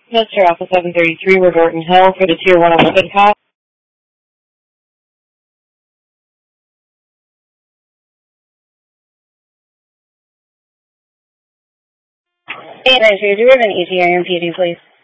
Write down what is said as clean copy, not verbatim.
Mr. Alpha 733, we're Norton Hill for the Tier 1 11 call. 892, do we have an ETA and PD, please?